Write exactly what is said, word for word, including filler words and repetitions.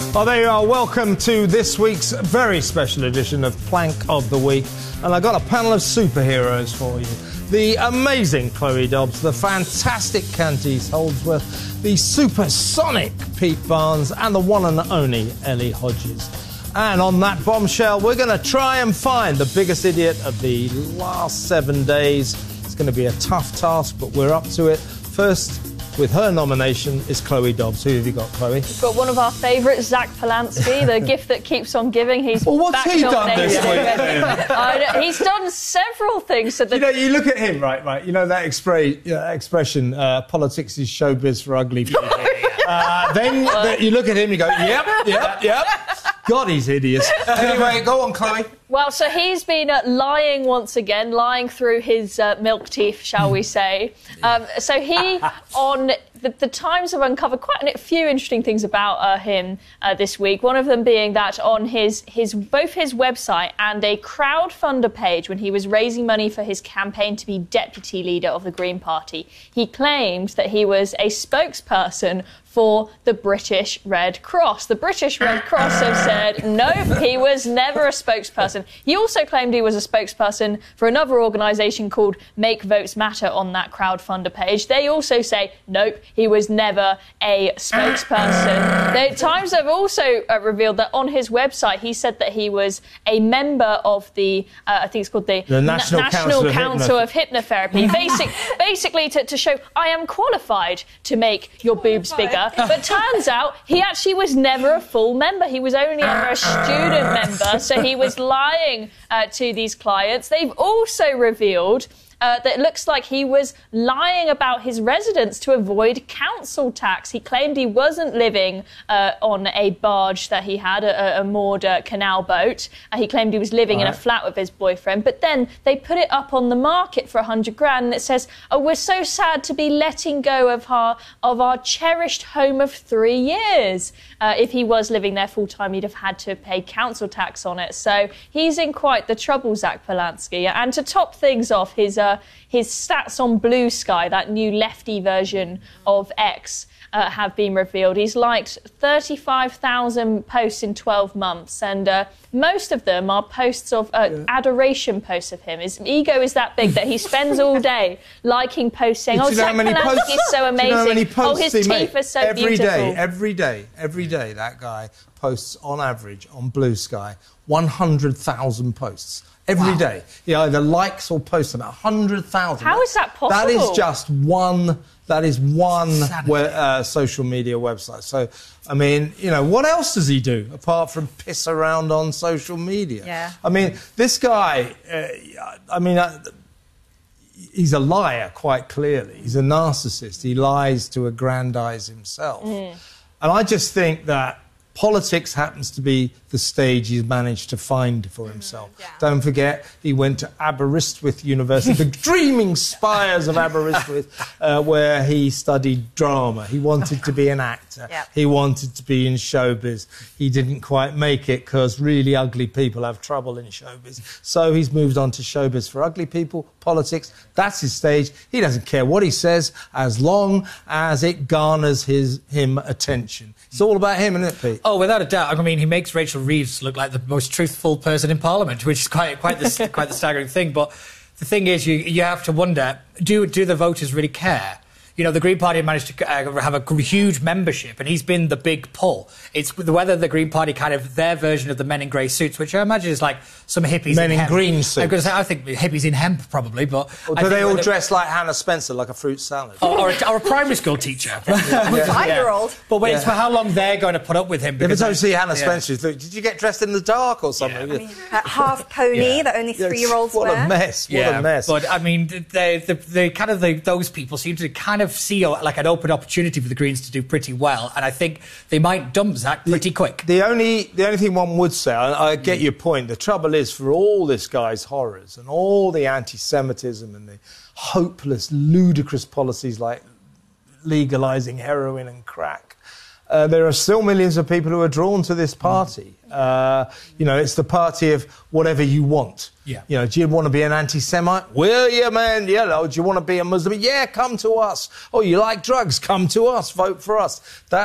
Oh, there you are. Welcome to this week's very special edition of Plank of the Week. And I've got a panel of superheroes for you. The amazing Chloe Dobbs, the fantastic Candice Holdsworth, the supersonic Pete Barnes, and the one and only Ellie Hodges. And on that bombshell, we're going to try and find the biggest idiot of the last seven days. It's going to be a tough task, but we're up to it. First, with her nomination, is Chloe Dobbs. Who have you got, Chloe? We've got one of our favourites, Zach Polansky, the gift that keeps on giving. He's well, what's back he done this week? I know, he's done several things. So that you know, you look at him, right, right. You know that expre uh, expression, uh, politics is showbiz for ugly people. uh, then the, you look at him and you go, yep, yep, yep. God, he's hideous. Anyway, go on, Chloe. Well, so he's been uh, lying once again, lying through his uh, milk teeth, shall we say. Um, so he, on the, the Times have uncovered quite a few interesting things about uh, him uh, this week. One of them being that on his, his both his website and a crowdfunder page, when he was raising money for his campaign to be deputy leader of the Green Party, he claimed that he was a spokesperson for the British Red Cross. The British Red Cross have said, nope, he was never a spokesperson. He also claimed he was a spokesperson for another organisation called Make Votes Matter on that crowdfunder page. They also say, nope, he was never a spokesperson. The Times have also uh, revealed that on his website, he said that he was a member of the, uh, I think it's called the, the National, Na National Council, Council of, of Hypnotherapy, Basic, basically to, to show I am qualified to make your boobs bigger. But turns out he actually was never a full member. He was only ever a student member, so he was lying uh, to these clients. They've also revealed Uh, that it looks like he was lying about his residence to avoid council tax. He claimed he wasn't living uh, on a barge that he had, a, a moored uh, canal boat. Uh, he claimed he was living right. in a flat with his boyfriend. But then they put it up on the market for a hundred grand, and it says, "Oh, we're so sad to be letting go of our of our cherished home of three years." Uh, if he was living there full time, he'd have had to pay council tax on it. So he's in quite the trouble, Zach Polansky. And to top things off, his uh, his stats on Blue Sky, that new lefty version of X, uh, have been revealed. He's liked thirty-five thousand posts in twelve months, and uh, most of them are posts of uh, yeah. adoration posts of him. His ego is that big that he spends all day liking posts saying, "Oh, Zach Polansky is so amazing. You know oh, his teeth are so every beautiful." Every day, every day, every day, that guy posts on average on Blue Sky one hundred thousand posts. Every wow. day. He either likes or posts them. one hundred thousand. How is that possible? That is just one, that is one where, uh, social media website. So, I mean, you know, what else does he do apart from piss around on social media? Yeah. I mean, this guy, uh, I mean, uh, he's a liar, quite clearly. He's a narcissist. He lies to aggrandise himself. Mm. And I just think that politics happens to be the stage he's managed to find for himself. Mm, yeah. Don't forget, he went to Aberystwyth University, the dreaming spires of Aberystwyth, uh, where he studied drama. He wanted to be an actor. Yep. He wanted to be in showbiz. He didn't quite make it because really ugly people have trouble in showbiz. So he's moved on to showbiz for ugly people, politics. That's his stage. He doesn't care what he says as long as it garners his him attention. It's all about him, isn't it, Pete? Oh, without a doubt. I mean, he makes Rachel Reeves look like the most truthful person in Parliament, which is quite quite the quite the staggering thing. But the thing is, you you have to wonder: do do the voters really care? You know, the Green Party managed to uh, have a huge membership, and he's been the big pull. It's whether the Green Party kind of their version of the men in grey suits, which I imagine is like some hippies. Men in, in green suits. I'm going to say, I think hippies in hemp probably, but or do they all dress like Hannah Spencer, like a fruit salad, or, or, a, or a primary school teacher, five-year-old? Yeah. But wait, yeah. for how long they're going to put up with him? If I see Hannah yeah. Spencer, look, did you get dressed in the dark or something? Yeah. I mean, uh, half pony yeah. that only three-year-olds what wear. What a mess! What yeah. a mess! But I mean, they, the, the kind of the, those people seem to kind of see like an open opportunity for the Greens to do pretty well, and I think they might dump Zach pretty the, quick. The only the only thing one would say, I, I get mm. your point. The trouble is, for all this guy's horrors and all the anti-Semitism and the hopeless, ludicrous policies like legalising heroin and crack, uh, there are still millions of people who are drawn to this party. Mm. Uh, you know, it's the party of whatever you want. Yeah. You know, do you want to be an anti-Semite? Will you, man? Yeah. Do you want to be a Muslim? Yeah, come to us. Oh, you like drugs? Come to us. Vote for us. That